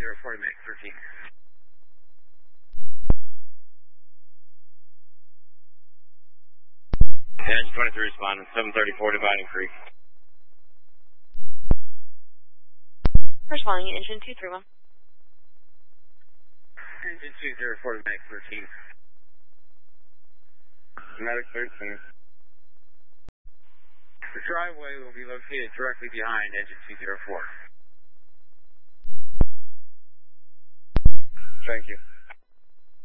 204 to Max 13. Engine 23 responding, 734 Dividing Creek. Responding, engine 231. Engine 204 to Max 13. Medic 13. The driveway will be located directly behind engine 204. Thank you.